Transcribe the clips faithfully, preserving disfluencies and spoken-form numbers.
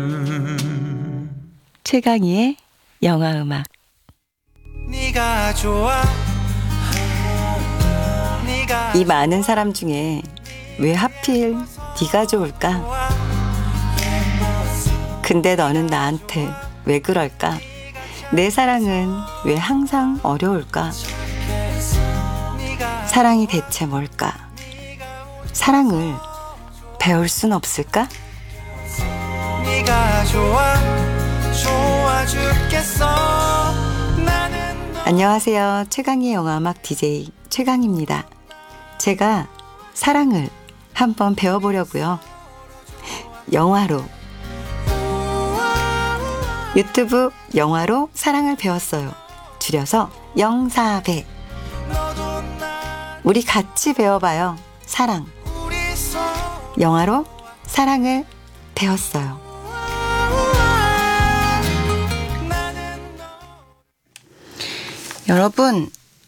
최강희의 영화음악. 네가 좋아. 네가 이 많은 사람 중에 왜 하필 네가 좋을까? 근데 너는 나한테 왜 그럴까? 내 사랑은 왜 항상 어려울까? 사랑이 대체 뭘까? 사랑을 배울 순 없을까? 네가 좋아. 좋아 죽겠어. 나는 너 안녕하세요. 최강희의 영화음악 디제이 최강희입니다. 제가 사랑을 한번 배워보려고요. 영화로, 유튜브 영화로 사랑을 배웠어요. 줄여서 영사배. 너도 나 우리 같이 배워봐요. 사랑. 우리 서 영화로 사랑을 배웠어요. 나는 너 여러분,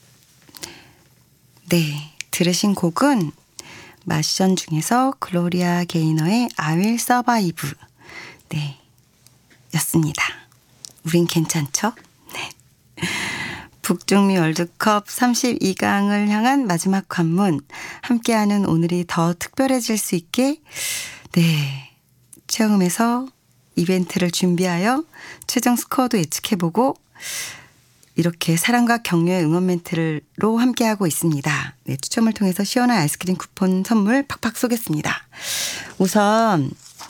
네, 들으신 곡은 마션 중에서 글로리아 게이너의 I will survive, 네, 였습니다. 우린 괜찮죠? 네. 북중미 월드컵 삼십이 강을 향한 마지막 관문, 함께하는 오늘이 더 특별해질 수 있게, 네, 체험에서 이벤트를 준비하여 최종 스코어도 예측해보고 이렇게 사랑과 격려의 응원 멘트로 함께하고 있습니다. 네, 추첨을 통해서 시원한 아이스크림 쿠폰 선물 팍팍 쏘겠습니다. 우선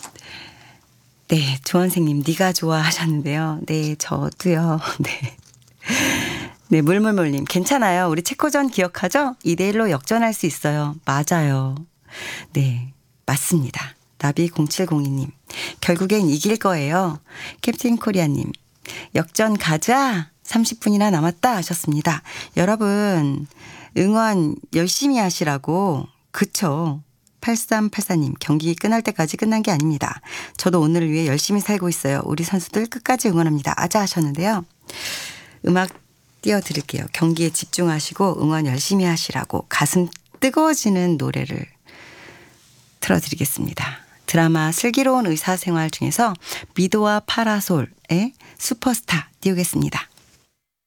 네, 조원생님 네가 좋아하셨는데요. 네, 저도요. 네. 네, 물물물님 괜찮아요. 우리 체코전 기억하죠? 이 대 일로 역전할 수 있어요. 맞아요. 네, 맞습니다. 나비 공칠공이 님 결국엔 이길 거예요. 캡틴 코리아님 역전 가자. 삼십 분이나 남았다 하셨습니다. 여러분 응원 열심히 하시라고. 그쵸? 팔삼팔사 님 경기 끝날 때까지 끝난 게 아닙니다. 저도 오늘을 위해 열심히 살고 있어요. 우리 선수들 끝까지 응원합니다. 아자 하셨는데요. 음악 띄워드릴게요. 경기에 집중하시고 응원 열심히 하시라고 가슴 뜨거워지는 노래를 틀어드리겠습니다. 드라마 슬기로운 의사생활 중에서 미도와 파라솔의 슈퍼스타 띄우겠습니다.